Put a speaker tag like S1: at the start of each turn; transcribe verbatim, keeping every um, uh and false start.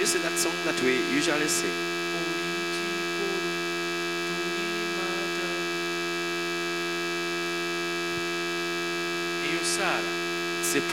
S1: see that song that we usually sing?
S2: Io Sara.
S1: See,